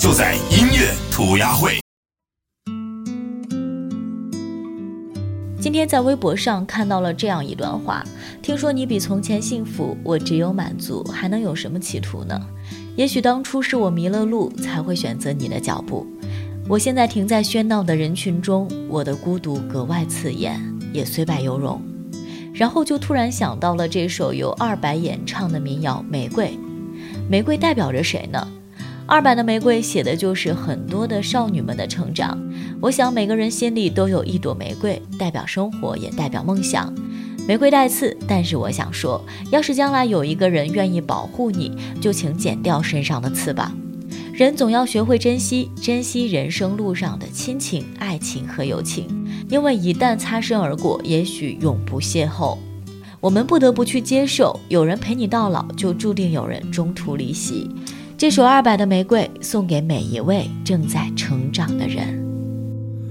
就在音乐涂鸦会。 今天在微博上看到了这样一段话，听说你比从前幸福，我只有满足，还能有什么企图呢？也许当初是我迷了路，才会选择你的脚步。我现在停在喧闹的人群中，我的孤独格外刺眼，也虽败犹荣。然后就突然想到了这首由200演唱的民谣《玫瑰》。玫瑰代表着谁呢？200的玫瑰写的就是很多的少女们的成长。我想每个人心里都有一朵玫瑰，代表生活，也代表梦想。玫瑰带刺，但是我想说，要是将来有一个人愿意保护你，就请剪掉身上的刺吧。人总要学会珍惜人生路上的亲情、爱情和友情，因为一旦擦身而过，也许永不邂逅。我们不得不去接受，有人陪你到老，就注定有人中途离席。这首200的玫瑰送给每一位正在成长的人。